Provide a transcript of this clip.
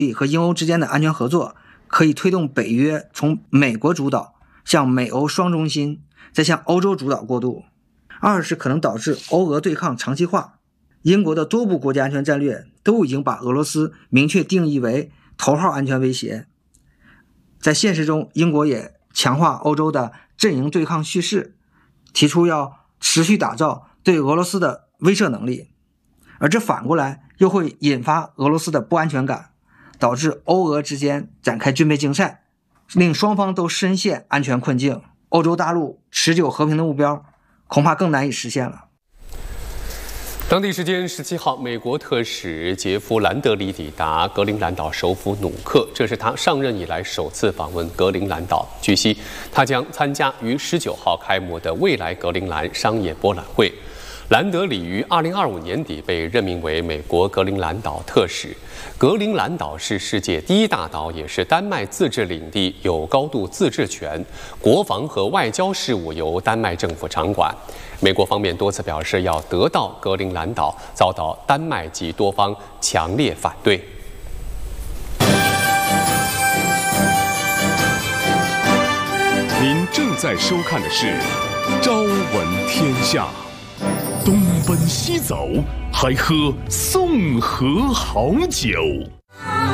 和英欧之间的安全合作，可以推动北约从美国主导向美欧双中心，再向欧洲主导过渡。二是可能导致欧俄对抗长期化。英国的多部国家安全战略都已经把俄罗斯明确定义为头号安全威胁。在现实中，英国也强化欧洲的阵营对抗叙事，提出要持续打造对俄罗斯的威慑能力，而这反过来又会引发俄罗斯的不安全感，导致欧俄之间展开军备竞赛，令双方都深陷安全困境。欧洲大陆持久和平的目标恐怕更难以实现了。 当地时间17号，美国特使杰夫·兰德里抵达格陵兰岛首府努克，这是他上任以来首次访问格陵兰岛。据悉，他将参加于19号开幕的未来格陵兰商业博览会。兰德里于2025年底被任命为美国格陵兰岛特使。格陵兰岛是世界第一大岛，也是丹麦自治领地，有高度自治权，国防和外交事务由丹麦政府掌管。美国方面多次表示要得到格陵兰岛，遭到丹麦及多方强烈反对。 您正在收看的是《朝闻天下》。东奔西走，还喝宋河好酒。